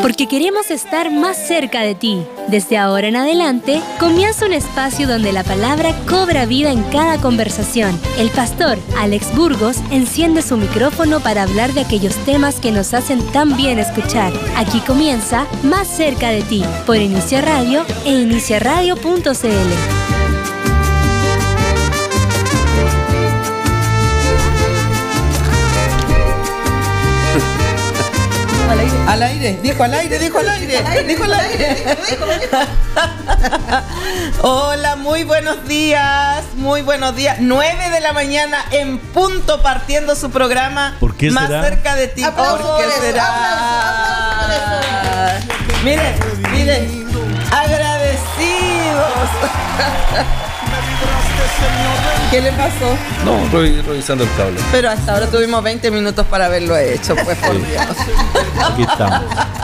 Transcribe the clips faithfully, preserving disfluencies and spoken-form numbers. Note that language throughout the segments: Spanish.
porque queremos estar más cerca de ti. Desde ahora en adelante, comienza un espacio donde la palabra cobra vida en cada conversación. El pastor Alex Burgos enciende su micrófono para hablar de aquellos temas que nos hacen tan bien escuchar. Aquí comienza Más cerca de ti, por Inicia Radio e inicia radio punto c l. Al aire, dijo al aire, dijo al aire, dijo al aire. Hola, muy buenos días, muy buenos días. nueve de la mañana en punto, partiendo su programa ¿Por qué Más será? cerca de ti. ¿Por qué será? Miren, miren, agradecidos. ¿Qué le pasó? No, estoy revisando el cable. Pero hasta ahora tuvimos veinte minutos para haberlo hecho, pues por Dios. Aquí estamos.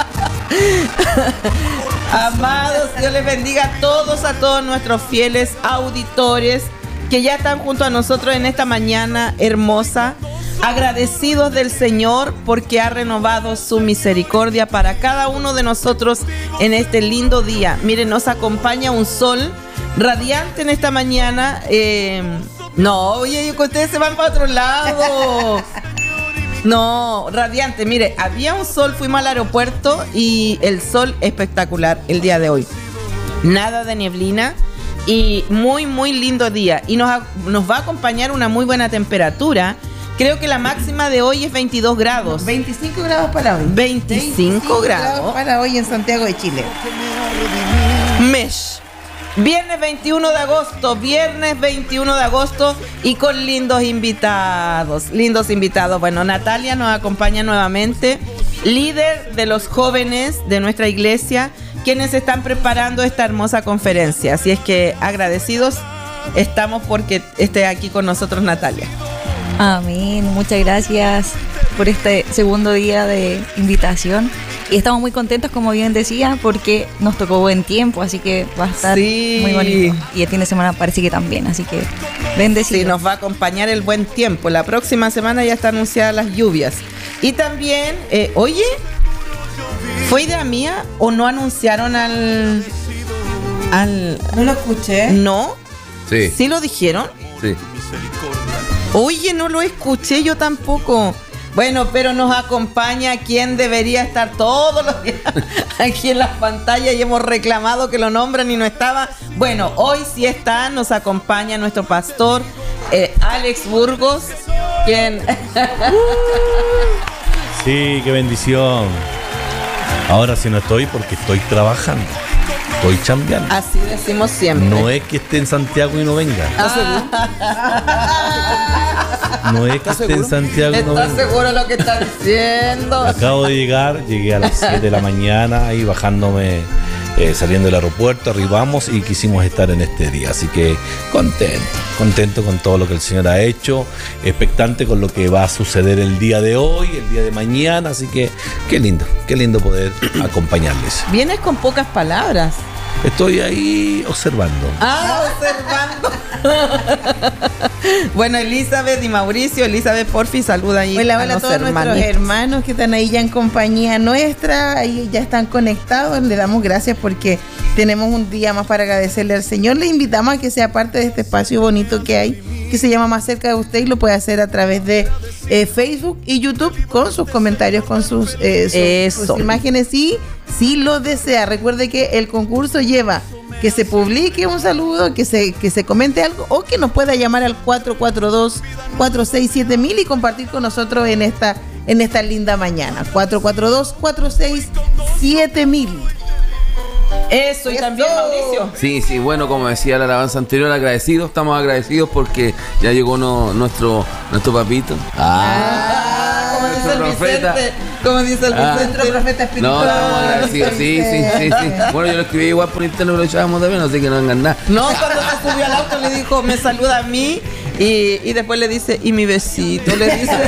Amados, Dios les bendiga a todos, a todos nuestros fieles auditores que ya están junto a nosotros en esta mañana hermosa. Agradecidos del Señor porque ha renovado su misericordia para cada uno de nosotros en este lindo día. Miren, nos acompaña un sol radiante en esta mañana. Eh, no, oye, que ustedes se van para otro lado. No, radiante. Mire, había un sol, fuimos al aeropuerto y el sol espectacular el día de hoy. Nada de neblina y muy, muy lindo día. Y nos, nos va a acompañar una muy buena temperatura. Creo que la máxima de hoy es veintidós grados. veinticinco grados para hoy. veinticinco, veinticinco grados para hoy en Santiago de Chile. Mesh. Viernes veintiuno de agosto, viernes veintiuno de agosto y con lindos invitados, lindos invitados. Bueno, Natalia nos acompaña nuevamente, líder de los jóvenes de nuestra iglesia, quienes están preparando esta hermosa conferencia. Así es que agradecidos estamos porque esté aquí con nosotros Natalia. Amén, muchas gracias por este segundo día de invitación. Y estamos muy contentos, como bien decía, porque nos tocó buen tiempo, así que va a estar sí. muy bonito. Y el fin de semana parece que también, así que bendecido. Sí, nos va a acompañar el buen tiempo. La próxima semana ya están anunciadas las lluvias. Y también, eh, oye, ¿fue idea mía o no anunciaron al... al no lo escuché? ¿No? Sí. ¿Sí lo dijeron? Sí. Oye, no lo escuché yo tampoco. Bueno, pero nos acompaña quien debería estar todos los días aquí en las pantallas y hemos reclamado que lo nombran y no estaba. Bueno, hoy sí está, nos acompaña nuestro pastor eh, Alex Burgos, quien... Sí, qué bendición. Ahora sí no estoy porque estoy trabajando. Estoy chambeando. Así decimos siempre. No es que esté en Santiago y no venga. ¿Estás seguro? No es que esté en Santiago y no venga. ¿Estás seguro de lo que estás diciendo? Acabo de llegar, llegué a las siete de la mañana, ahí bajándome, eh, saliendo del aeropuerto, arribamos y quisimos estar en este día. Así que contento, contento con todo lo que el Señor ha hecho, expectante con lo que va a suceder el día de hoy, el día de mañana. Así que qué lindo, qué lindo poder acompañarles. Vienes con pocas palabras. Estoy ahí observando. Ah, observando. Bueno, Elizabeth y Mauricio, Elizabeth, porfi, saluda ahí. Hola, a hola a los todos hermanitos. nuestros hermanos que están ahí ya en compañía nuestra, ahí ya están conectados. Le damos gracias porque tenemos un día más para agradecerle al Señor. Le invitamos a que sea parte de este espacio bonito que hay, que se llama Más cerca de usted, y lo puede hacer a través de eh, Facebook y YouTube con sus comentarios, con sus, eh, sus, sus imágenes, y si lo desea. Recuerde que el concurso lleva que se publique un saludo, que se, que se comente algo, o que nos pueda llamar al cuatro cuatro dos, cuatro seis siete mil y compartir con nosotros en esta, en esta linda mañana. cuatro cuatro dos, cuatro seis siete mil. Eso, y Eso. También Mauricio. Sí, sí, bueno, como decía la alabanza anterior, agradecidos, estamos agradecidos porque ya llegó no, nuestro, nuestro papito. Ah, como dice el profeta. Vicente, como dice el Ah. Vicente, nuestro profeta espiritual. No, estamos agradecidos, sí, sí, sí, sí. Bueno, yo lo escribí igual por internet, pero lo echábamos de menos, así que no vengan nada. No, cuando se subió al auto le dijo, me saluda a mí, y, y después le dice, y mi besito, le dice.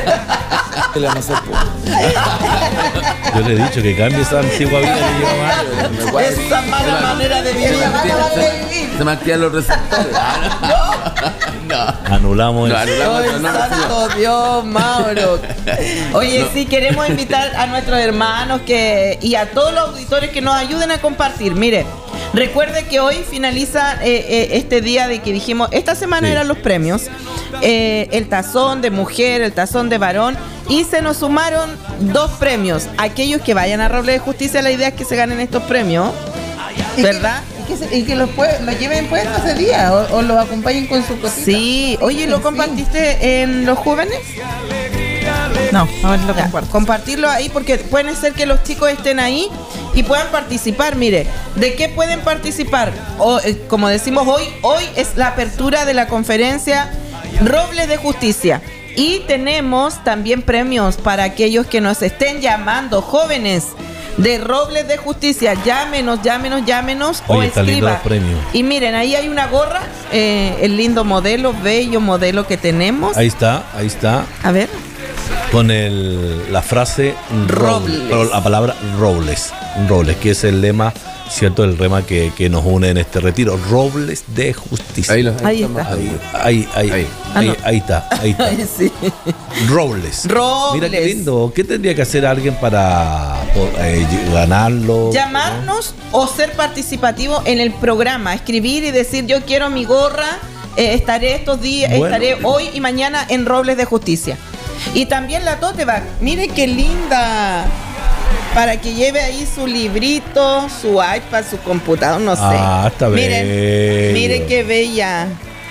Yo le he dicho que cambie esa antigua vida que lleva mal. Esa mala manera de vivir. Se me activan los receptores. No, No. Anulamos No, el- anulamos. ¡Ay, no, no, santo Dios, Mauro! Oye, sí, queremos invitar a nuestros hermanos que y a todos los auditores que nos ayuden a compartir. Mire, recuerde que hoy finaliza eh, eh, este día de que dijimos, esta semana Sí. eran los premios, eh, el tazón de mujer, el tazón de varón, y se nos sumaron dos premios. Aquellos que vayan a Roble de Justicia, la idea es que se ganen estos premios, ¿verdad? Y que, se- y que los, pue- los lleven puestos ese día o, o los acompañen con su cosita. Sí, oye, ¿lo Sí. compartiste en los jóvenes? No, a ver lo Ya, comparto. compartirlo ahí porque puede ser que los chicos estén ahí y puedan participar. Mire, ¿de qué pueden participar? O, eh, como decimos hoy, hoy es la apertura de la conferencia Robles de Justicia. Y tenemos también premios para aquellos que nos estén llamando, jóvenes de Robles de Justicia. Llámenos, llámenos, llámenos o Oye, está lindo escriba. los premios. Y miren, ahí hay una gorra, eh, el lindo modelo, bello modelo que tenemos. Ahí está, ahí está. A ver. Con el, la frase Robles. robles, pero la palabra robles, robles, que es el lema, cierto, el lema que, que nos une en este retiro, Robles de Justicia. Ahí, lo- Ahí estamos. está. ahí, ahí, ahí, Ahí. Ah, ahí, no. ahí está, ahí está. Ay, sí. Robles. Robles. Mira qué lindo. ¿Qué tendría que hacer alguien para por- eh, ganarlo? Llamarnos o ser participativo en el programa, escribir y decir yo quiero mi gorra, eh, estaré estos días, Bueno. estaré hoy y mañana en Robles de Justicia. Y también la tote bag, mire qué linda, para que lleve ahí su librito, su iPad, su computador, no sé. Ah, está Miren, bello. miren qué bella,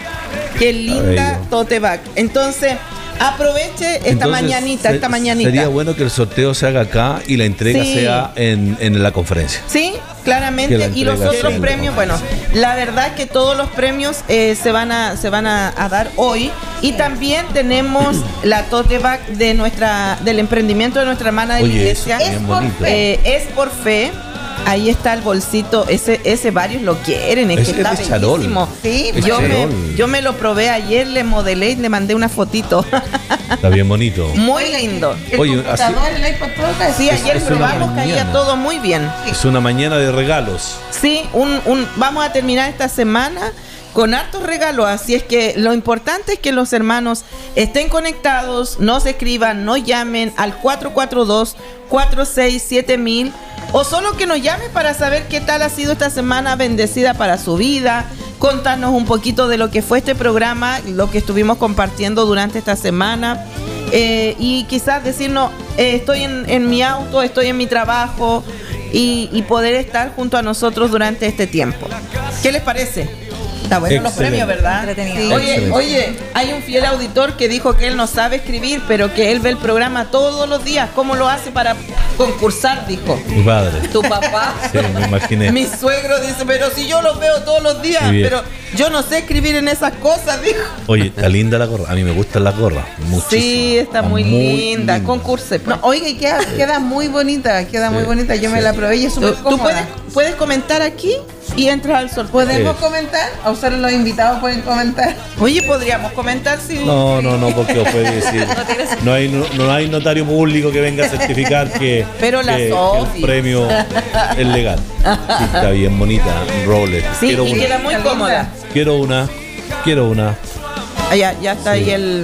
qué linda bello. tote bag. Entonces, aproveche esta Entonces, mañanita, se- esta mañanita. Sería bueno que el sorteo se haga acá y la entrega Sí. sea en, en la conferencia. Sí, Que claramente. la Y los entrega otros sea premios, en la bueno, la verdad es que todos los premios eh, se van a se van a, a dar hoy. Y también tenemos la tote bag de nuestra del emprendimiento de nuestra hermana de la Oye, iglesia. eso es bien bonito. Eh, es por fe. Ahí está el bolsito, ese ese varios lo quieren, es Ese que es está de charol. bellísimo. Sí, Es yo me, charol. yo me lo probé ayer, le modelé y le mandé una fotito. Está bien bonito. Muy lindo. El Oye, computador, el iPad Pro, acá. Sí, Es- ayer es una probamos, caía mañana. todo muy bien. Es una mañana de regalos. Sí, un, un, vamos a terminar esta semana con hartos regalos, así es que lo importante es que los hermanos estén conectados, nos escriban, nos llamen al cuatro cuatro dos, cuatro seis siete mil o solo que nos llamen para saber qué tal ha sido esta semana bendecida para su vida, contarnos un poquito de lo que fue este programa, lo que estuvimos compartiendo durante esta semana. Eh, y quizás decirnos, eh, estoy en, en mi auto, estoy en mi trabajo y, y poder estar junto a nosotros durante este tiempo. ¿Qué les parece? Está bueno los Excelente. premios, ¿verdad? Entretenido. Sí. Oye, Excelente. oye, hay un fiel auditor que dijo que él no sabe escribir, pero que él ve el programa todos los días. ¿Cómo lo hace para concursar? Dijo. Mi padre. Tu papá. Sí, me imaginé. Mi suegro dice, pero si yo los veo todos los días, Qué bien. pero yo no sé escribir en esas cosas, dijo. Oye, está linda la gorra. A mí me gustan las gorras. Muchísimo. Sí, está muy, linda. Concurse. pues. No, oiga, y queda, queda muy bonita, queda muy Sí, bonita. Yo me sí. la probé y es súper Tú, tú cómoda. puedes, puedes comentar aquí y entras al sorteo. ¿Podemos Sí. comentar? ¿O solo los invitados pueden comentar? Oye, podríamos comentar si. No, no, no, porque os puede decir. No hay, no, no hay notario público que venga a certificar que, Pero la que- que Sofi. el premio es legal. Sí, está bien bonita, Robles. Sí, quiero, y una, queda muy Está cómoda. linda. quiero una, quiero una. Ah, ya, ya está Sí. ahí el.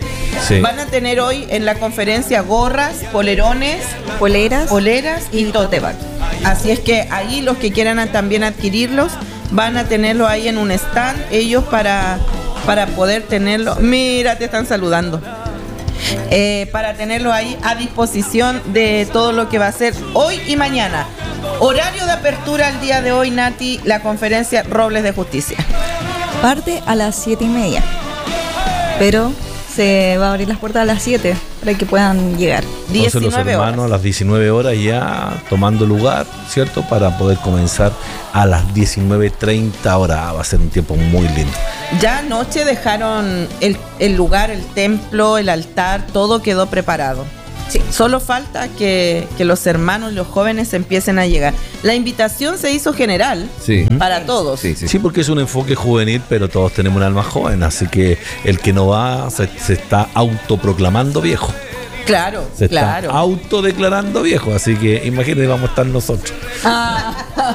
Sí. Van a tener hoy en la conferencia gorras, polerones, Poleras. poleras y tote bag. Así es que ahí los que quieran a- también adquirirlos van a tenerlo ahí en un stand ellos para, para poder tenerlo. Mira, te están saludando. Eh, para tenerlo ahí a disposición de todo lo que va a ser hoy y mañana. Horario de apertura el día de hoy, Nati, la conferencia Robles de Justicia. Parte a las siete y media. Pero se va a abrir las puertas a las siete para que puedan llegar. Entonces los diecinueve hermanos a horas. las diecinueve horas ya tomando lugar, ¿cierto? Para poder comenzar a las diecinueve treinta horas. Ah, va a ser un tiempo muy lindo. Ya anoche dejaron el, el lugar, el templo, el altar, todo quedó preparado. Sí, solo falta que, que los hermanos, los jóvenes empiecen a llegar. La invitación se hizo general Sí. para todos. Sí, sí. Sí, porque es un enfoque juvenil, pero todos tenemos un alma joven, así que el que no va se, se está autoproclamando viejo. Claro, Se claro. está autodeclarando viejo, así que imagínate, vamos a estar nosotros. Ah.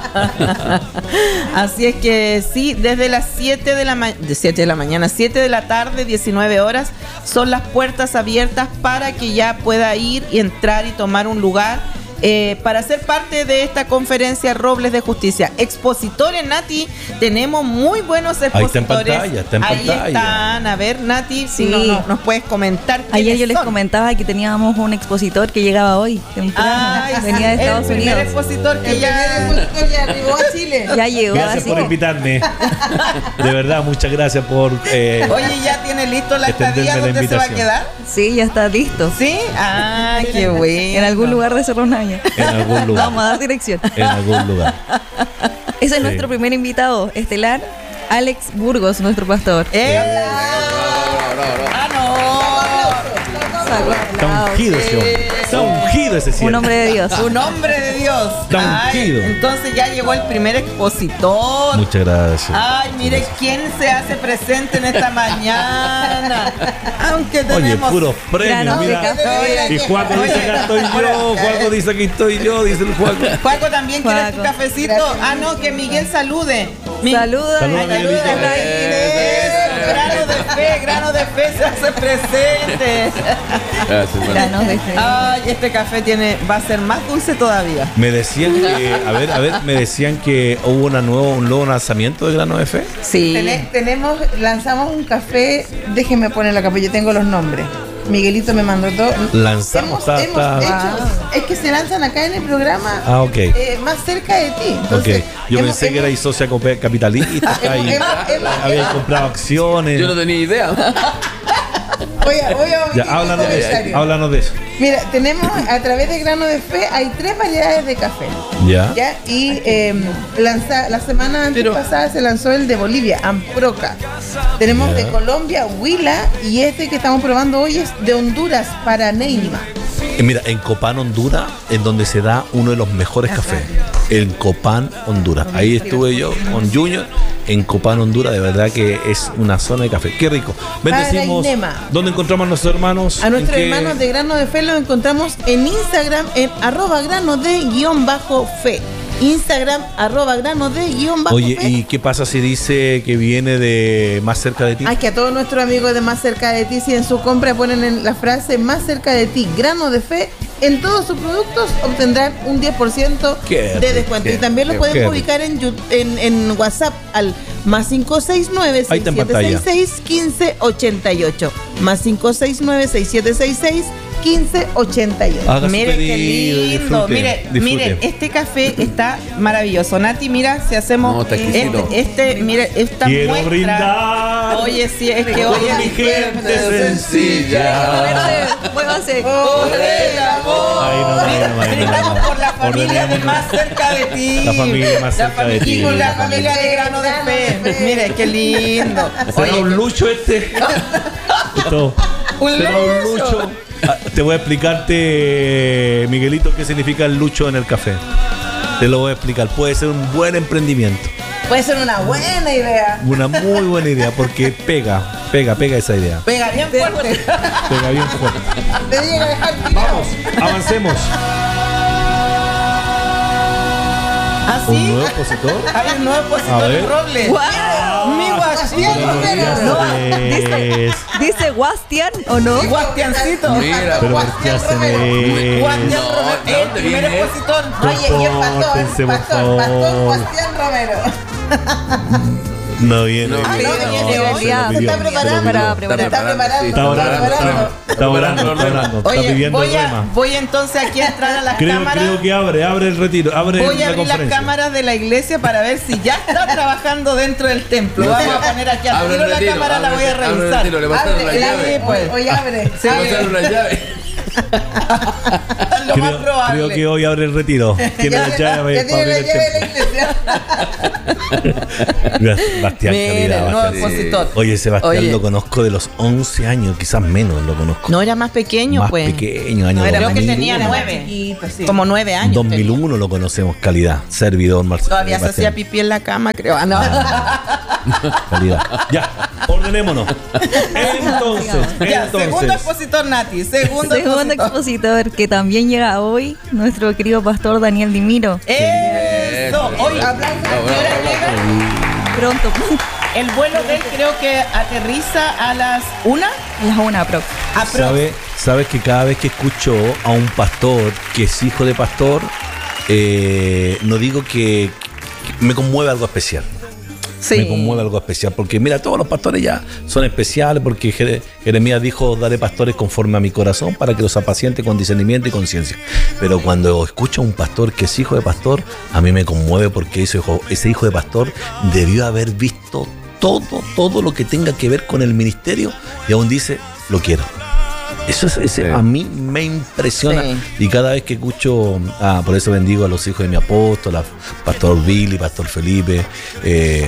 Así es que sí, desde las siete de la ma- de siete de la mañana, siete de la tarde, diecinueve horas, son las puertas abiertas para que ya pueda ir y entrar y tomar un lugar eh, para ser parte de esta conferencia Robles de Justicia. Expositores, Nati, tenemos muy buenos Ahí está en expositores. pantalla, está en Ahí pantalla. están, a ver, Nati, si Sí. no, no- nos puedes comentar. Ayer quiénes yo les son. comentaba que teníamos un expositor que llegaba hoy, temprano. Ay, Venía de sí, Estados el primer Unidos. expositor que El ya... primer expositor ya arribó a Chile. Ya llegó, Gracias así por que invitarme. De verdad, muchas gracias por eh, Oye, ¿ya tiene listo la extenderme estadía la donde se va a invitación. quedar? sí, ya está listo. ¿Sí? Ah, qué bueno. En algún lugar de Cerro Navia. en algún lugar. Vamos a dar dirección. En algún lugar. Ese es Sí. nuestro primer invitado estelar, Alex Burgos, nuestro pastor. ¡Eh! ¡Ah, Está ungido ese hombre. Está ungido ese Un cielo. hombre de Dios. no! ¡Un hombre de Dios! Está Ay, ungido. entonces ya llegó el primer expositor. Muchas gracias. Ay, mire quién se hace presente en esta mañana. Aunque Oye, tenemos... puros premios, Granos de mira. café. Y Juaco dice Oye, acá estoy yo, ahora- Juaco dice aquí estoy yo, dice el Juaco. Juaco, ¿también quieres tu Juaco. cafecito? Ah, no, que Miguel salude. Mi- Saluda. Saluda, Ay, Miguelito. saluda, Efraín. Eso, grano de fe, grano de fe se hace presente. Gracias, hermano. Granos de fe. Ay, este café tiene, va a ser más dulce todavía. Me decían que, a ver, a ver, me decían que hubo una nuevo, un nuevo lanzamiento de Grano de Fe. Sí. Tene- tenemos, lanzamos un café, déjenme poner la café, yo tengo los nombres. Miguelito me mandó todo. Lanzamos, hemos, está- hemos está- hecho, es que se lanzan acá en el programa Ah, ok. eh, más cerca de ti. Ok, Entonces, yo hemos- pensé que hemos- erais socia cope- capitalista acá y hemos- hemos- habíais comprado acciones. Yo no tenía idea. Voy a, voy a Ya, omitir un háblanos de eso, comentario. háblanos de eso. Mira, tenemos a través de Grano de Fe, hay tres variedades de café. Ya. ¿Ya? Y eh, lanza, la semana antes pasada se lanzó el de Bolivia, Amproca. Tenemos Ya. de Colombia, Huila, y este que estamos probando hoy es de Honduras, Paraneima. Eh, Mira, en Copán, Honduras, en donde se da uno de los mejores cafés. En Copán, Honduras. Ahí estuve yo con Junior. En Copán, Honduras, de verdad que es una zona de café. Qué rico. Bendecimos. Parainema. ¿Dónde encontramos a nuestros hermanos? A nuestros ¿En qué? hermanos de Grano de Fe los encontramos en Instagram en arroba grano de guión bajo fe. Instagram arroba grano de guión bajo Oye, fe. ¿y qué pasa si dice que viene de más cerca de ti? Ah, que a todos nuestros amigos de Más Cerca de Ti, si en su compra ponen en la frase Más Cerca de Ti, Grano de Fe, en todos sus productos obtendrán un diez por ciento Qué de rico, descuento. qué Y también lo rico, pueden qué ubicar en, Yu- en, en WhatsApp al más cinco seis nueve, Ahí seis está en siete pantalla. seis seis, uno cinco ocho ocho. Más cinco seis nueve, seis siete seis seis, uno cinco ocho ocho. Haga su Mire qué pedido, lindo. disfrute, Mire, disfrute. mire, este café está maravilloso. Nati, mira, si hacemos No, está exquisito. este, este, mire, esta Quiero muestra. brindar. Oye, sí, es que Con hoy mi es gente sencilla. Muévase, muévase. Por el amor. Ay, no, ay, no, ay, no, Brindamos no. por la familia de Ordenemos- Más Cerca de Ti. La familia más La cerca de fami- ti. Y con la La familia de Grano de Fe. Mire, qué lindo. ¿Será Oye, un lucho este? Esto, Un ¿será un lucho. lucho? Ah, te voy a explicarte, Miguelito, qué significa el lucho en el café. Te lo voy a explicar. Puede ser un buen emprendimiento. Puede ser una buena idea. Una muy buena idea porque pega, pega, pega esa idea. Pega bien fuerte. Pega bien fuerte. Te llega a dejar tirado. Vamos, avancemos. ¿Así? ¿Un nuevo expositor? Hay un nuevo A expositor ver. en Robles. Mi guastián. Buenos ¿Dice Guastian o no? Guastiancito. Mira, Pero ¿por qué hacen eso? Guastián No, Romero, ¿de el dónde primer viene? expositor. Oye, y el Compórtense, pastor, por pastor, pastor favor. Sebastián Romero. No viene. No, hoy no día. viene se hoy lo día. pidió, Se está se lo preparando. pidió. Para Te preparar. está preparando. Está orando, está orando, está orando, está orando, está Oye, pidiendo el voy, a, rema. voy entonces aquí a entrar a las Creo, cámaras. creo que abre, abre el retiro, abre Voy a la abrir las conferencia. cámaras de la iglesia para ver si ya está trabajando dentro del templo. Vamos a poner aquí al Abre tiro el la retiro, cámara, la abre voy a el- abre el revisar. retiro, le pasaron la Abre, llave. abre, pues. hoy abre. Sí. Pasaron la llave. Lo más Creo, probable. creo que hoy abre el retiro. Tiene la llave Ya para tiene abrir la el llave de la templo. iglesia. Bastián, Mira, calidad, el nuevo Bastián. expositor. Oye, Sebastián Oye. lo conozco de los once años, quizás menos lo conozco. No, era más pequeño, Más pues. pequeño, año No, era- dos creo que mil tenía uno. nueve. Chiquito, sí. Como nueve años. dos mil tenía. uno lo conocemos, calidad. Servidor Marcelo. Todavía se hacía pipí en la cama, creo. Ah, no. Calidad. Ya, ordenémonos. Entonces, Ya, segundo entonces. expositor, Nati. Segundo, Segundo expositor. expositor que también llega hoy, nuestro querido pastor Daniel Dimiro. Eso. Hoy hablando de Bravo, qué hora bravo, llega. Pronto, pronto. El vuelo de él creo que aterriza a las una. A las una aprox. Aprox. ¿Sabe, sabes que cada vez que escucho a un pastor que es hijo de pastor, eh, no digo que, que me conmueve algo especial. Sí. Me conmueve algo especial, porque mira, todos los pastores ya son especiales, porque Jere- Jeremías dijo, daré pastores conforme a mi corazón para que los apaciente con discernimiento y conciencia. Pero cuando escucho a un pastor que es hijo de pastor, a mí me conmueve, porque ese hijo, ese hijo de pastor debió haber visto todo, todo lo que tenga que ver con el ministerio, y aún dice, lo quiero. Eso es, ese Sí. a mí me impresiona. Sí. Y cada vez que escucho, ah, por eso bendigo a los hijos de mi apóstol, a Pastor Billy, Pastor Felipe, eh,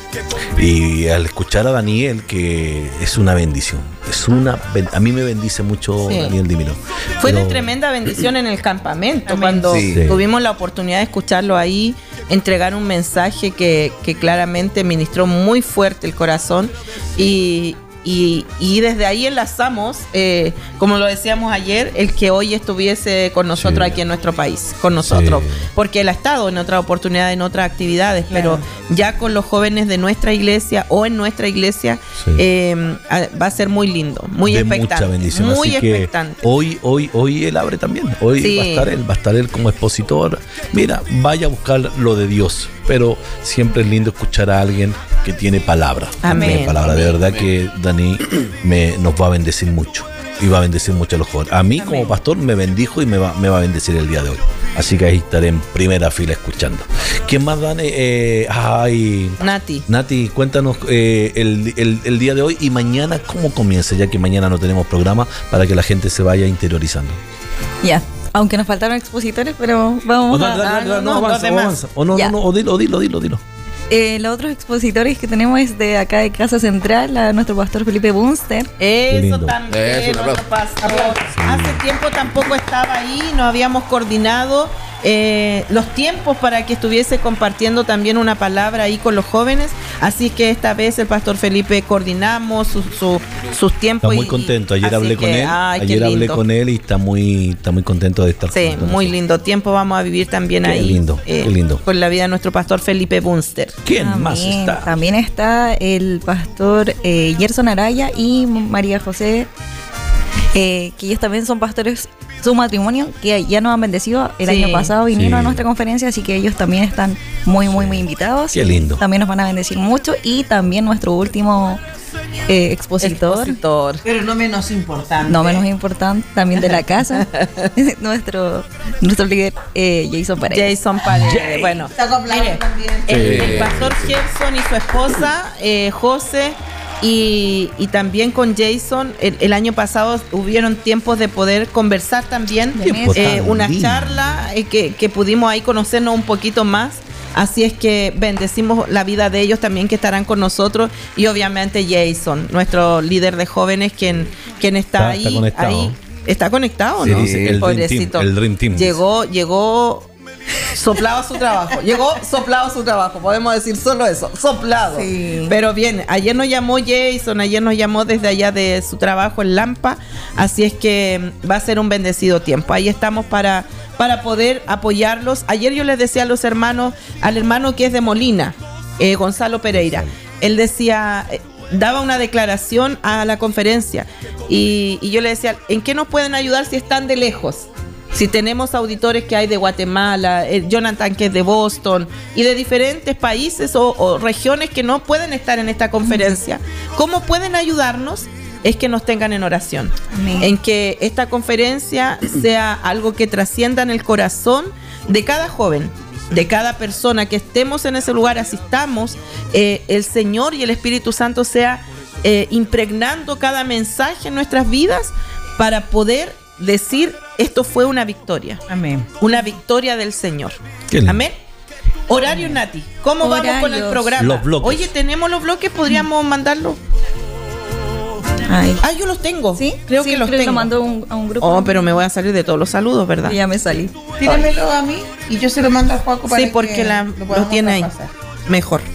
y al escuchar a Daniel, que es una bendición. Es una ben- a mí me bendice mucho Sí. Daniel Dimiro. Fue de Pero- tremenda bendición en el campamento, Amén. cuando Sí. tuvimos la oportunidad de escucharlo ahí, entregar un mensaje que, que claramente ministró muy fuerte el corazón, y, y, y desde ahí enlazamos, eh, como lo decíamos ayer, el que hoy estuviese con nosotros Sí. aquí en nuestro país, con nosotros, Sí. porque él ha estado en otra oportunidad, en otras actividades, Claro. pero ya con los jóvenes de nuestra iglesia o en nuestra iglesia, Sí. eh, a- va a ser muy lindo, muy de expectante. mucha bendición. Muy Así que expectante. hoy, hoy, hoy él abre también. Hoy Sí. va a estar él, va a estar él como expositor. Mira, vaya a buscar lo de Dios, pero siempre es lindo escuchar a alguien que tiene palabra. que Amén. tiene palabra. De verdad que Dani me, nos va a bendecir mucho. Y va a bendecir mucho a los jóvenes. A mí como pastor me bendijo y me va, me va a bendecir el día de hoy. Así que ahí estaré en primera fila escuchando. ¿Quién más, Dani? Eh, ay, Nati. Nati, cuéntanos eh, el, el- el día de hoy y mañana cómo comienza, ya que mañana no tenemos programa, para que la gente se vaya interiorizando. Ya. Aunque nos faltaron expositores, pero vamos O, a... dale, dale, dale, no, no, no, avanza, los demás. o avanza. O no, Ya. no, no, o dilo, o dilo, dilo, dilo. Eh, los otros expositores que tenemos es de acá de Casa Central, a nuestro pastor Felipe Bunster. Eso lindo. también, Eso, un nuestro aplauso. pastor. Hace tiempo tampoco estaba ahí, nos habíamos coordinado eh, los tiempos para que estuviese compartiendo también una palabra ahí con los jóvenes. Así que esta vez el pastor Felipe coordinamos su- su- sus tiempos. Está muy y- contento. Ayer así hablé con que, él. ay, qué Ayer hablé lindo. con él y está muy, está muy contento de estar Sí, junto a muy nosotros. lindo tiempo vamos a vivir también Qué ahí. lindo, eh, qué lindo. Con la vida de nuestro pastor Felipe Bunster. ¿Quién más También, está? También está el pastor eh, Gerson Araya y María José, eh, que ellos también son pastores, su matrimonio, que ya nos han bendecido el Sí. año pasado, vinieron Sí. a nuestra conferencia, así que ellos también están muy, muy, muy invitados. Qué lindo. También nos van a bendecir mucho, y también nuestro último eh, expositor, Expositor. Pero no menos importante. no menos importante, también de la casa, nuestro, nuestro líder eh, Jason Paredes. Jason Paredes. Bueno, Está acoplado mire, también. el, Sí. el pastor Gerson y su esposa, eh, José, y, y también con Jason, el, el año pasado hubieron tiempos de poder conversar también, Tiempo eh, tan una lindo. charla eh, que, que pudimos ahí conocernos un poquito más. Así es que bendecimos la vida de ellos también, que estarán con nosotros, y obviamente Jason, nuestro líder de jóvenes, quien, quien está, Está- ahí. está conectado. ahí. ¿Está conectado, Sí, no? dice, el Dream Pobrecito. Team, el Dream Team, dice. Llegó, llegó soplado a su trabajo. Llegó soplado a su trabajo. Podemos decir solo eso. Soplado. Sí. Pero bien, ayer nos llamó Jason, ayer nos llamó desde allá de su trabajo en Lampa. Así es que va a ser un bendecido tiempo. Ahí estamos para, para poder apoyarlos. Ayer yo les decía a los hermanos, al hermano que es de Molina, eh, Gonzalo Pereira, él decía, eh, daba una declaración a la conferencia, y, y yo le decía, ¿en qué nos pueden ayudar si están de lejos? Si tenemos auditores que hay de Guatemala, eh, Jonathan que es de Boston, y de diferentes países o, o regiones que no pueden estar en esta conferencia, ¿cómo pueden ayudarnos? Es que nos tengan en oración, Amén. en que esta conferencia sea algo que trascienda en el corazón de cada joven, de cada persona que estemos en ese lugar, asistamos, eh, el Señor y el Espíritu Santo sea eh, impregnando cada mensaje en nuestras vidas, para poder decir, esto fue una victoria, Amén. una victoria del Señor. Qué lindo. Amén. Horario, Nati, ¿cómo vamos con el Horarios. programa? Los bloques. Oye, tenemos los bloques, podríamos mandarlos. Ay. Ah, yo los tengo. ¿Sí? Creo Sí, que los creo tengo. lo mandó un- a un grupo. Oh, pero me voy a salir de todos los saludos, ¿verdad? Y ya me salí. Tíramelo a mí y yo se lo mando a Juaco para Sí, porque que la, lo lo podamos tiene ahí. traspasar. Mejor.